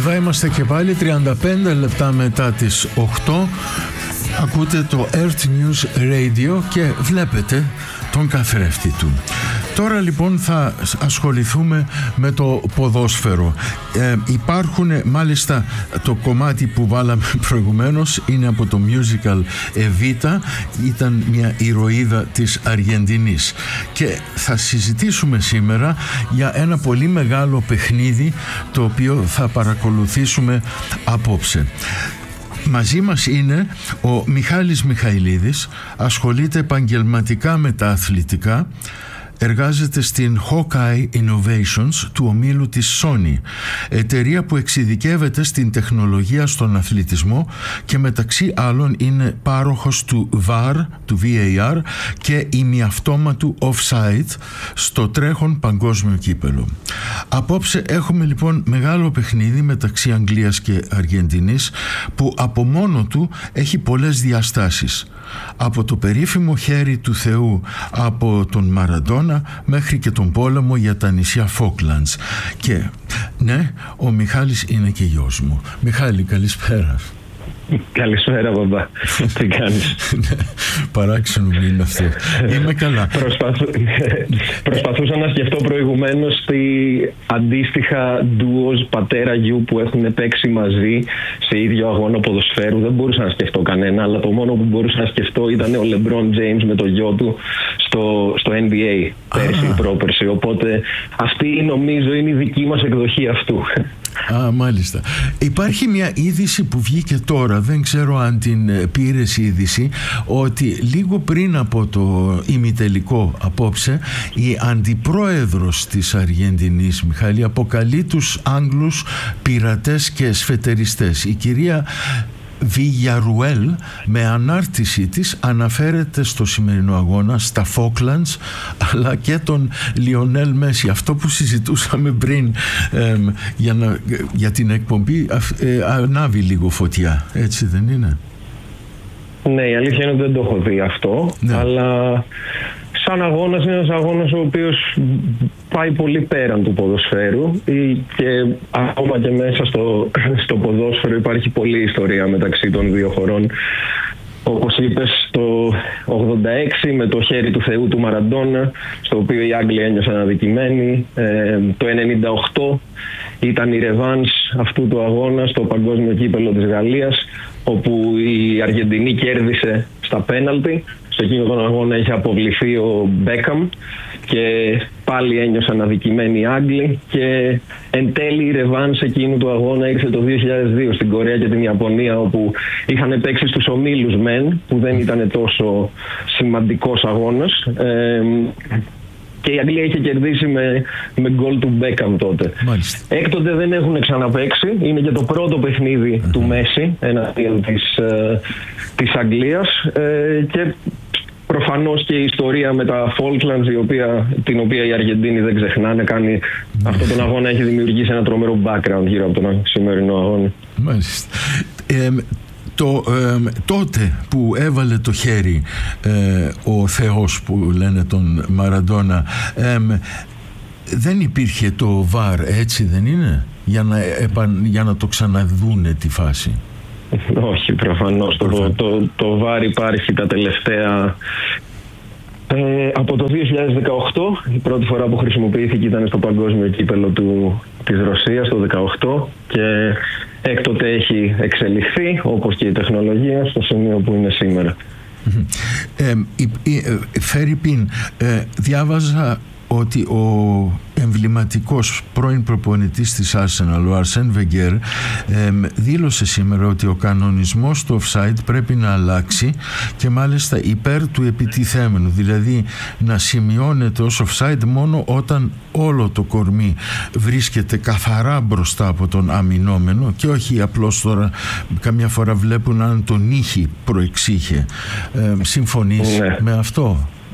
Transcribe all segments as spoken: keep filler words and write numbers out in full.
Εδώ είμαστε και πάλι τριάντα πέντε λεπτά μετά τις οκτώ. Ακούτε το Earth News Radio και βλέπετε τον καθρέφτη του. Τώρα λοιπόν θα ασχοληθούμε με το ποδόσφαιρο. Ε, υπάρχουν, μάλιστα το κομμάτι που βάλαμε προηγουμένως είναι από το musical Evita, ήταν μια ηρωίδα της Αργεντινής, και θα συζητήσουμε σήμερα για ένα πολύ μεγάλο παιχνίδι το οποίο θα παρακολουθήσουμε απόψε. Μαζί μας είναι ο Μιχάλης Μιχαηλίδης, ασχολείται επαγγελματικά με τα αθλητικά, εργάζεται στην Hawkeye Innovations του ομίλου της Sony, εταιρεία που εξειδικεύεται στην τεχνολογία στον αθλητισμό και μεταξύ άλλων είναι πάροχος του βαρ, του βι έι αρ και ημιαυτόματου offside στο τρέχον παγκόσμιο κύπελο. Απόψε έχουμε λοιπόν μεγάλο παιχνίδι μεταξύ Αγγλίας και Αργεντινής που από μόνο του έχει πολλές διαστάσεις. Από το περίφημο χέρι του Θεού από τον Μαραντόνα μέχρι και τον πόλεμο για τα νησιά Φόκλαντς. Και ναι, ο Μιχάλης είναι και γιος μου. Μιχάλη, καλησπέρα. Καλησπέρα, μπαμπά. Τι κάνεις? Παράξενο μου είναι αυτό. Είμαι καλά. Προσπαθού... Προσπαθούσα να σκεφτώ προηγουμένως τι αντίστοιχα ντουος πατέρα-γιου που έχουν παίξει μαζί σε ίδιο αγώνα ποδοσφαίρου. Δεν μπορούσα να σκεφτώ κανένα, αλλά το μόνο που μπορούσα να σκεφτώ ήταν ο LeBron James με το γιο του στο, στο N B A πέρσι ή πρόπερσι. Οπότε αυτή νομίζω είναι η δική μας εκδοχή αυτού. Α, μάλιστα. Υπάρχει μια είδηση που βγήκε τώρα, δεν ξέρω αν την πήρες είδηση, ότι λίγο πριν από το ημιτελικό απόψε η αντιπρόεδρος της Αργεντινής, Μιχάλη, αποκαλεί τους Άγγλους πειρατές και σφετεριστές. Η κυρία Villarruel με ανάρτησή της αναφέρεται στο σημερινό αγώνα στα Falklands αλλά και τον Λιονέλ Μέση. Αυτό που συζητούσαμε πριν ε, για, να, για την εκπομπή ε, ανάβει λίγο φωτιά, έτσι δεν είναι? Ναι, η αλήθεια είναι ότι δεν το έχω δει αυτό, ναι. Αλλά σαν αγώνας είναι ένας αγώνας ο οποίος πάει πολύ πέραν του ποδοσφαίρου και ακόμα και μέσα στο, στο ποδόσφαιρο υπάρχει πολλή ιστορία μεταξύ των δύο χωρών. Όπως είπες, το ογδόντα έξι με το χέρι του Θεού του Μαραντόνα, στο οποίο οι Άγγλοι ένιωσαν αδικημένοι. Ε, το ενενήντα οκτώ ήταν η ρεβάνς αυτού του αγώνα στο παγκόσμιο κύπελο της Γαλλίας, όπου η Αργεντινή κέρδισε στα πέναλτι. Σε εκείνο τον αγώνα είχε αποβληθεί ο Μπέκαμ και πάλι ένιωσαν αδικημένοι οι Άγγλοι, και εν τέλει η ρεβάνς εκείνου του αγώνα ήρθε το δύο χιλιάδες δύο στην Κορέα και την Ιαπωνία, όπου είχαν παίξει στους ομίλους μεν, που δεν ήταν τόσο σημαντικός αγώνας, ε, και η Αγγλία είχε κερδίσει με, με γκολ του Μπέκαμ τότε. Μάλιστα. Έκτοτε δεν έχουν ξαναπαίξει. Είναι και το πρώτο παιχνίδι uh-huh. του Μέση εναντίον της, ε, της Αγγλίας, ε, και προφανώς και η ιστορία με τα Falklands, η οποία, την οποία η Αργεντίνη δεν ξεχνάνε, κάνει uh-huh. αυτόν τον αγώνα, έχει δημιουργήσει ένα τρομερό background γύρω από τον σημερινό αγώνα. Μάλιστα. Ε, Το, ε, τότε που έβαλε το χέρι ε, ο Θεός που λένε τον Μαραντόνα, ε, δεν υπήρχε το βαρ, έτσι δεν είναι, για να, επαν, για να το ξαναδούνε τη φάση? Όχι, προφανώς. Το, το, το βαρ υπάρχει τα τελευταία... Ε, από το δύο χιλιάδες δεκαοκτώ η πρώτη φορά που χρησιμοποιήθηκε ήταν στο παγκόσμιο κύπελο του, της Ρωσίας το δεκαοκτώ, και έκτοτε έχει εξελιχθεί όπως και η τεχνολογία στο σημείο που είναι σήμερα. Ε, ε, Φερρυπίν, ε, διάβαζα ότι ο εμβληματικός πρώην προπονητής της Arsenal, ο Αρσέν Βενγκέρ, ε, δήλωσε σήμερα ότι ο κανονισμός του offside πρέπει να αλλάξει, και μάλιστα υπέρ του επιτιθέμενου, δηλαδή να σημειώνεται ως offside μόνο όταν όλο το κορμί βρίσκεται καθαρά μπροστά από τον αμυνόμενο, και όχι απλώς τώρα καμιά φορά βλέπουν αν τον ήχη προεξήχε. Ε, συμφωνείς ναι. με αυτό?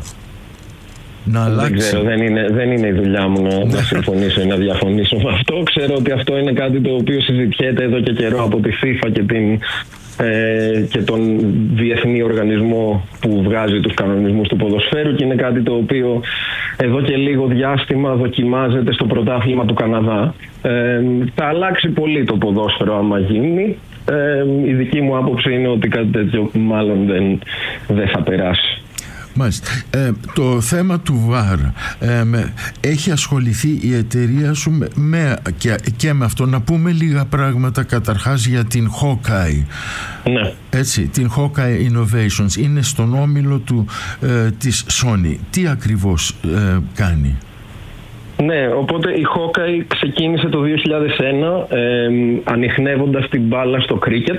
Να αλλάξει. Δεν ξέρω, δεν είναι, δεν είναι η δουλειά μου να, να συμφωνήσω ή να διαφωνήσω με αυτό. Ξέρω ότι αυτό είναι κάτι το οποίο συζητιέται εδώ και καιρό από τη FIFA και την ε, και τον διεθνή οργανισμό που βγάζει τους κανονισμούς του ποδοσφαίρου, και είναι κάτι το οποίο εδώ και λίγο διάστημα δοκιμάζεται στο πρωτάθλημα του Καναδά. Ε, θα αλλάξει πολύ το ποδόσφαιρο άμα γίνει. Ε, η δική μου άποψη είναι ότι κάτι τέτοιο μάλλον δεν, δεν θα περάσει. Μάλιστα. Ε, το θέμα του βαρ, ε, με, έχει ασχοληθεί η εταιρεία σου με, με, και, και με αυτό. Να πούμε λίγα πράγματα καταρχάς για την Hawkeye. Ναι. Έτσι, την Hawkeye Innovations. Είναι στον όμιλο του, ε, της Sony. Τι ακριβώς ε, κάνει? Ναι, οπότε η Hawkeye ξεκίνησε το δύο χιλιάδες ένα ε, ανιχνεύοντας την μπάλα στο κρίκετ.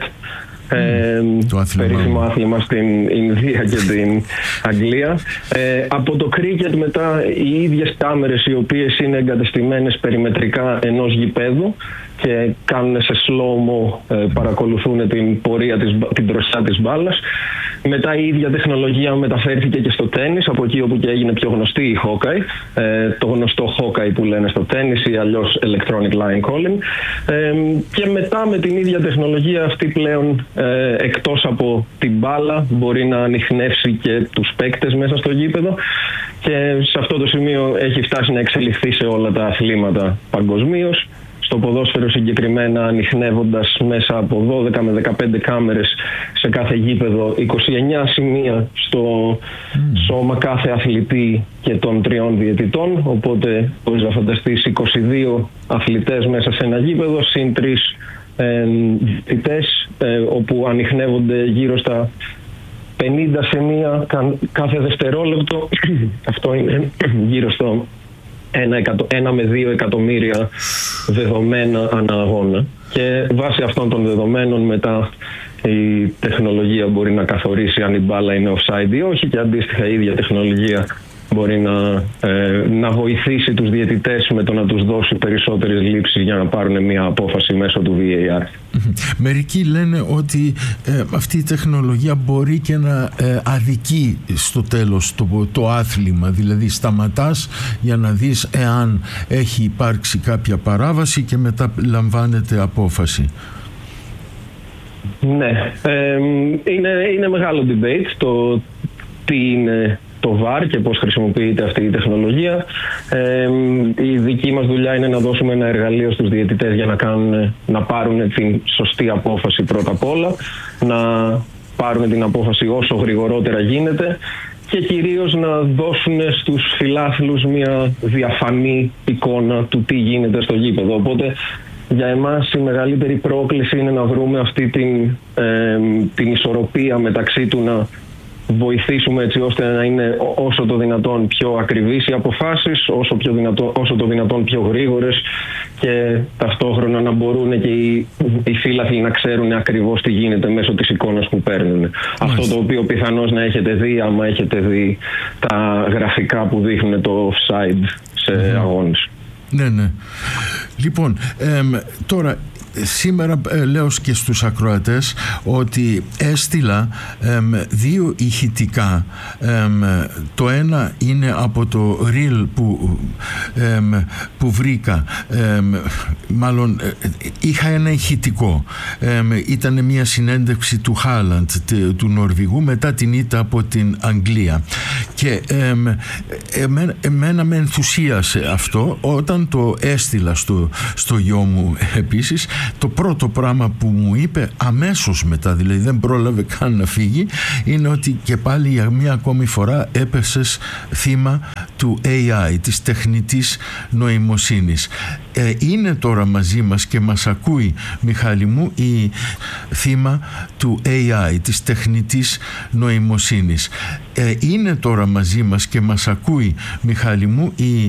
Ε, το περίφημο άθλημα στην Ινδία και την Αγγλία. Ε, από το κρίκετ μετά οι ίδιες κάμερες, οι οποίες είναι εγκατεστημένες περιμετρικά ενός γηπέδου και κάνουν σε slow-mo, ε, παρακολουθούν την πορεία της, την δροσιά της μπάλας. Μετά η ίδια τεχνολογία μεταφέρθηκε και στο τένις, από εκεί όπου και έγινε πιο γνωστή η Hawkeye, ε, το γνωστό Hawkeye που λένε στο τένις ή αλλιώς Electronic Line Calling. Ε, και μετά με την ίδια τεχνολογία αυτή πλέον ε, εκτός από την μπάλα μπορεί να ανιχνεύσει και τους παίκτες μέσα στο γήπεδο, και σε αυτό το σημείο έχει φτάσει να εξελιχθεί σε όλα τα αθλήματα παγκοσμίως. Στο ποδόσφαιρο συγκεκριμένα ανιχνεύοντας μέσα από δώδεκα με δεκαπέντε κάμερες σε κάθε γήπεδο, είκοσι εννέα σημεία στο mm. σώμα κάθε αθλητή και των τριών διαιτητών, οπότε μπορείς να φανταστείς είκοσι δύο αθλητές μέσα σε ένα γήπεδο συν τρεις ε, διαιτητές, ε, όπου ανιχνεύονται γύρω στα πενήντα σημεία κάθε δευτερόλεπτο. Αυτό είναι γύρω στο Ένα, εκατο, ένα με δύο εκατομμύρια δεδομένα ανά αγώνα, και βάσει αυτών των δεδομένων μετά η τεχνολογία μπορεί να καθορίσει αν η μπάλα είναι offside ή όχι, και αντίστοιχα η ίδια τεχνολογία μπορεί να, ε, να βοηθήσει τους διαιτητές με το να τους δώσει περισσότερες λήψεις για να πάρουν μια απόφαση μέσω του βι έι αρ. Μερικοί λένε ότι ε, αυτή η τεχνολογία μπορεί και να ε, αδικεί στο τέλος το, το άθλημα, δηλαδή σταματάς για να δεις εάν έχει υπάρξει κάποια παράβαση και μετά λαμβάνεται απόφαση. Ναι, ε, είναι, είναι μεγάλο debate το τι είναι το βαρ και πώς χρησιμοποιείται αυτή η τεχνολογία. Ε, η δική μας δουλειά είναι να δώσουμε ένα εργαλείο στους διαιτητές για να, κάνουν, να πάρουν την σωστή απόφαση πρώτα απ' όλα, να πάρουν την απόφαση όσο γρηγορότερα γίνεται, και κυρίως να δώσουν στους φιλάθλους μια διαφανή εικόνα του τι γίνεται στο γήπεδο. Οπότε για εμάς η μεγαλύτερη πρόκληση είναι να βρούμε αυτή την, ε, την ισορροπία μεταξύ του να βοηθήσουμε έτσι ώστε να είναι όσο το δυνατόν πιο ακριβείς οι αποφάσεις, όσο, πιο δυνατό, όσο το δυνατόν πιο γρήγορες, και ταυτόχρονα να μπορούν και οι, οι φίλαθλοι να ξέρουν ακριβώς τι γίνεται μέσω της εικόνας που παίρνουν. Μάλιστα. Αυτό το οποίο πιθανώς να έχετε δει άμα έχετε δει τα γραφικά που δείχνουν το offside σε mm-hmm. αγώνες. Ναι, ναι. Λοιπόν, ε, τώρα σήμερα ε, λέω και στους ακροατές ότι έστειλα ε, δύο ηχητικά. Ε, το ένα είναι από το reel που, ε, που βρήκα. Ε, μάλλον ε, είχα ένα ηχητικό. Ε, ήταν μια συνέντευξη του Χάλαντ, του Νορβηγού, μετά την ήττα από την Αγγλία. Και ε, εμένα, εμένα με ενθουσίασε αυτό. Όταν το έστειλα στο, στο γιο μου επίσης, το πρώτο πράγμα που μου είπε αμέσως μετά, δηλαδή δεν πρόλαβε καν να φύγει, είναι ότι και πάλι για μία ακόμη φορά έπεσες θύμα του έι άι, της τεχνητής νοημοσύνης. Ε, είναι τώρα μαζί μας και μας ακούει, Μιχάλη μου, η θύμα του έι άι, της τεχνητής νοημοσύνης. Ε, είναι τώρα μαζί μας και μας ακούει, Μιχάλη μου, η